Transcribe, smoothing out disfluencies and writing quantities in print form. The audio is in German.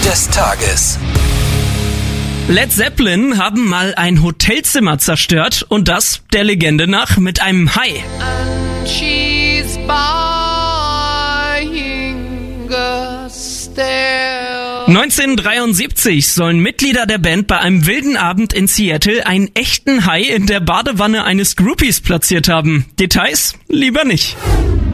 des Tages. Led Zeppelin haben mal ein Hotelzimmer zerstört und das, der Legende nach, mit einem Hai. 1973 sollen Mitglieder der Band bei einem wilden Abend in Seattle einen echten Hai in der Badewanne eines Groupies platziert haben. Details lieber nicht.